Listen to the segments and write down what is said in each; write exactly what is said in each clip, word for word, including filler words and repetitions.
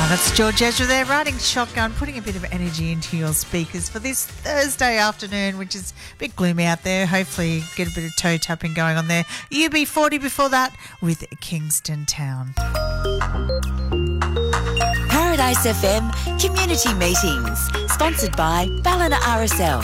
That's George Ezra there, riding shotgun, putting a bit of energy into your speakers for this Thursday afternoon, which is a bit gloomy out there. Hopefully get a bit of toe tapping going on there. U B forty before that with Kingston Town. Paradise F M Community Meetings, sponsored by Ballina R S L.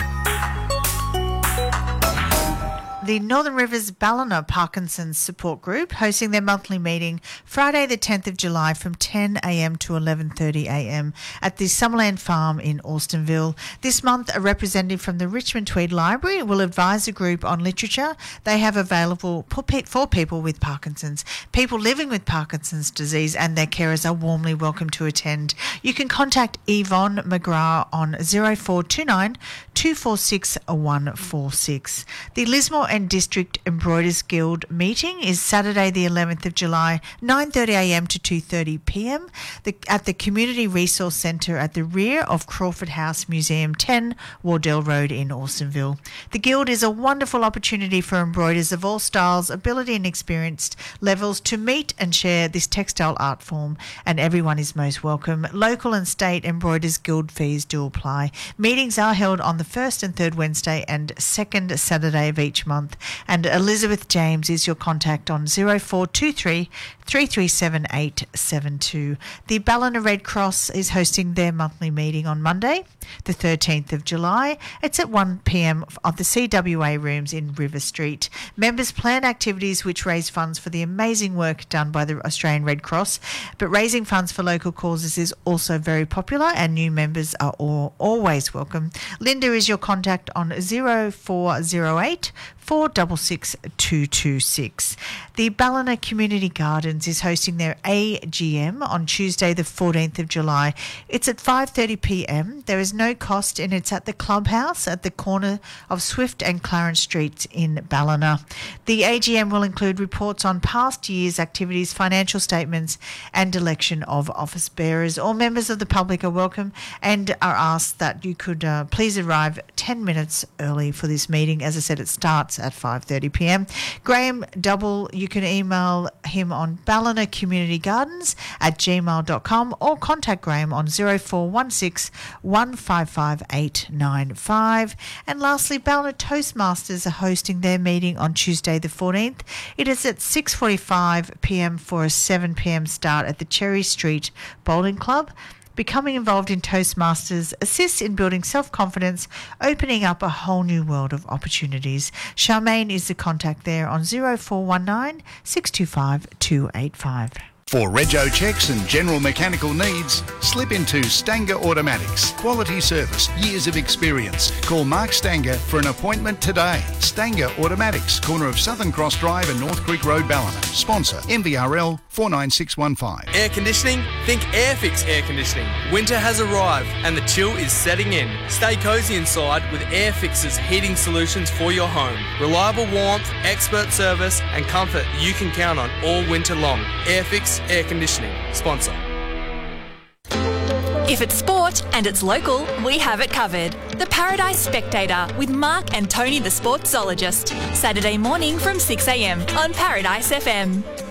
The Northern Rivers Ballina Parkinson's Support Group hosting their monthly meeting Friday the tenth of July from ten a m to eleven thirty a m at the Summerland Farm in Alstonville. This month, a representative from the Richmond Tweed Library will advise the group on literature they have available for people with Parkinson's. People living with Parkinson's disease and their carers are warmly welcome to attend. You can contact Yvonne McGrath on zero four two nine, two four six, one four six. The Lismore and District Embroiders Guild meeting is Saturday the eleventh of July, nine thirty a m to two thirty p m the, at the Community Resource Centre at the rear of Crawford House Museum, ten Wardell Road in Alstonville. The Guild is a wonderful opportunity for embroiders of all styles, ability and experienced levels to meet and share this textile art form, and everyone is most welcome. Local and state Embroiders Guild fees do apply. Meetings are held on the first and third Wednesday and second Saturday of each month. And Elizabeth James is your contact on zero four two three, three three seven, eight seven two. The Ballina Red Cross is hosting their monthly meeting on Monday, the thirteenth of July. It's at one p m at the C W A rooms in River Street. Members plan activities which raise funds for the amazing work done by the Australian Red Cross, but raising funds for local causes is also very popular and new members are all, always welcome. Linda is your contact on zero four zero eight, four six six, two two six. The Ballina Community Gardens is hosting their A G M on Tuesday the fourteenth of July. It's at five thirty p m. There is no cost and it's at the Clubhouse at the corner of Swift and Clarence Streets in Ballina. The A G M will include reports on past year's activities, financial statements and election of office bearers. All members of the public are welcome and are asked that you could uh, please arrive ten minutes early for this meeting. As I said, it starts at five thirty p m. Graham Double, you can email him on ballina community gardens at gmail dot com or contact Graham on zero four one six, one five five, eight nine five. And lastly, Ballina Toastmasters are hosting their meeting on Tuesday the fourteenth. It is at six forty-five p m for a seven p m start at the Cherry Street Bowling Club. Becoming involved in Toastmasters assists in building self-confidence, opening up a whole new world of opportunities. Charmaine is the contact there on zero four one nine, six two five, two eight five. For rego checks and general mechanical needs, slip into Stanger Automatics. Quality service, years of experience. Call Mark Stanger for an appointment today. Stanger Automatics, corner of Southern Cross Drive and North Creek Road, Ballina. Sponsor M V R L four nine six one five. Air conditioning? Think Airfix Air Conditioning. Winter has arrived and the chill is setting in. Stay cosy inside with Airfix's heating solutions for your home. Reliable warmth, expert service and comfort you can count on all winter long. Airfix Air Conditioning, sponsor. If it's sport and it's local, we have it covered. The Paradise Spectator with Mark and Tony the Sportsologist. Saturday morning from six a m on Paradise F M.